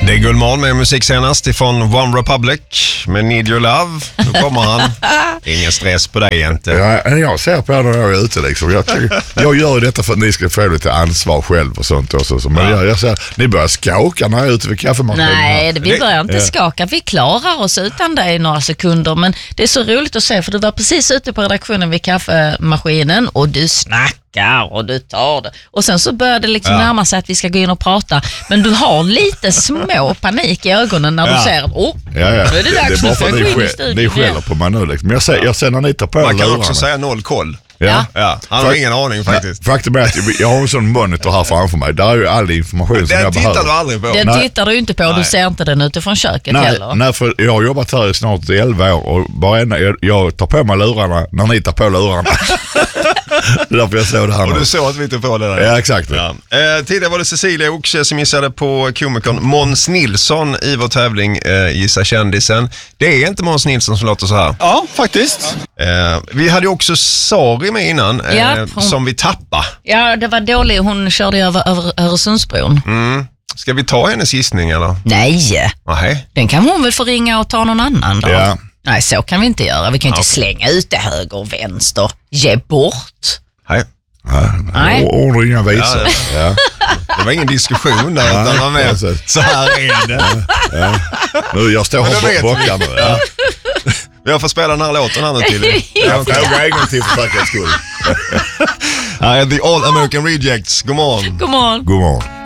Det är Gullman med musik senast ifrån One Republic med Need Your Love. Nu kommer han. Ingen stress på dig inte. Ja, jag ser på när jag är ute liksom. Jag gör detta för att ni ska få lite ansvar själv och sånt också. Men jag ser, ni börjar skaka när jag är ute vid kaffemaskinen. Nej, vi börjar inte skaka. Vi klarar oss utan dig i några sekunder. Men det är så roligt att se, för du var precis ute på redaktionen vid kaffemaskinen och du snackar och du tar det. Och sen så börjar det liksom närma sig att vi ska gå in och prata. Men du har lite små panik i ögonen när du ser att nu är det dags att få gå in i studion. Det skäller på mig nu liksom. Men jag ser när ni tar på Man kan lurarna. också säga noll koll. Ja. Han har ingen aning faktiskt. Faktum är att jag har en sån monitor här framför mig. Där är ju all information som jag behöver. Den tittar du aldrig på. Den tittar du inte på. Du ser inte den utifrån köket heller. Nej, för jag har jobbat här i snart 11 år och jag tar på mig lurarna när ni tar på lurarna. Därför jag såg det här. Och du såg att vi tog på det där. Ja, exakt. Ja. Tidigare var det Cecilia Oxie som missade på komikern Måns Nilsson i vår tävling Gissa kändisen. Det är inte Måns Nilsson som låter så här. Ja, faktiskt. Vi hade ju också Sari med innan som vi tappade. Ja, det var dåligt. Hon körde över Öresundsbron. Ska vi ta hennes gissning eller? Nej. Nej. Den kan hon väl få ringa och ta någon annan då? Ja. Nej, så kan vi inte göra. Vi kan inte slänga ut det höger och vänster. Ge bort. Nej. Ord och inga visor. Ja. Det var ingen diskussion där utan man med. Så här är det. Nu, jag står här på bockar nu. Ja. Jag får spela den här låten här nu till. Jag frågar en gång till för säkerhets skull. The All American Rejects. God morgon. God morgon. God morgon.